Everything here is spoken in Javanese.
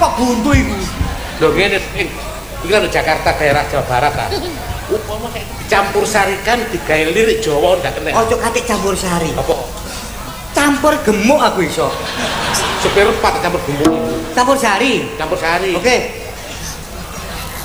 kok buntu iku. Lho ngene iki kan Jakarta daerah Jawa Barat ta. Upama kayak dicampur sarikan digawe lirik Jawa ndak kena. Ojo katik campur sari. Apa? Campur gemuk aku iso. Seperempat campur bumbu. Campur sari. Campur sari. Oke.